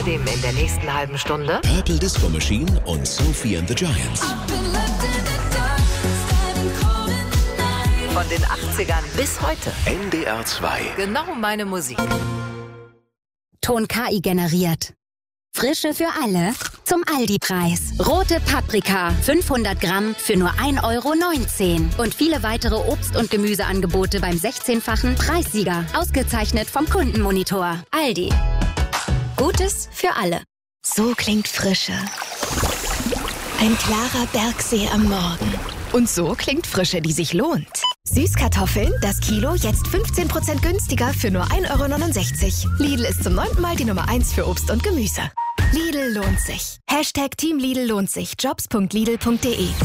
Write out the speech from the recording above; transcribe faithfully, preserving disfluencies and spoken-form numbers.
Außerdem in der nächsten halben Stunde Purple Disco Machine und Sophie and the Giants. Von den achtzigern bis heute. N D R zwei. Genau meine Musik. Ton K I generiert. Frische für alle zum Aldi-Preis. Rote Paprika, fünfhundert Gramm für nur ein Euro neunzehn. Und viele weitere Obst- und Gemüseangebote beim sechzehnfachen Preissieger. Ausgezeichnet vom Kundenmonitor. Aldi. Gutes für alle. So klingt Frische. Ein klarer Bergsee am Morgen. Und so klingt Frische, die sich lohnt. Süßkartoffeln, das Kilo jetzt fünfzehn Prozent günstiger für nur ein Euro neunundsechzig. Lidl ist zum neunten Mal die Nummer eins für Obst und Gemüse. Lidl lohnt sich. Hashtag Team Lidl lohnt sich. Jobs punkt lidl punkt de